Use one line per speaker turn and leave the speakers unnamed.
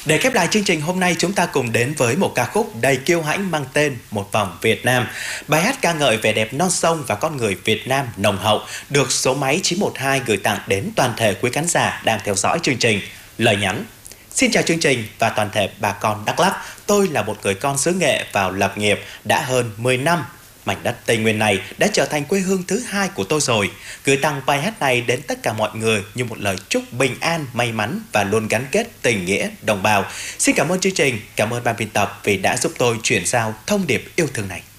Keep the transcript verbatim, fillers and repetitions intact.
Để khép lại chương trình hôm nay, chúng ta cùng đến với một ca khúc đầy kiêu hãnh mang tên Một Vòng Việt Nam. Bài hát ca ngợi vẻ đẹp non sông và con người Việt Nam nồng hậu, được số máy chín một hai gửi tặng đến toàn thể quý khán giả đang theo dõi chương trình. Lời nhắn: xin chào chương trình và toàn thể bà con Đắk Lắk. Tôi là một người con xứ Nghệ vào lập nghiệp đã hơn mười năm. Mảnh đất Tây Nguyên này đã trở thành quê hương thứ hai của tôi rồi. Gửi tặng bài hát này đến tất cả mọi người như một lời chúc bình an, may mắn và luôn gắn kết tình nghĩa đồng bào. Xin cảm ơn chương trình, cảm ơn ban biên tập vì đã giúp tôi chuyển giao thông điệp yêu thương này.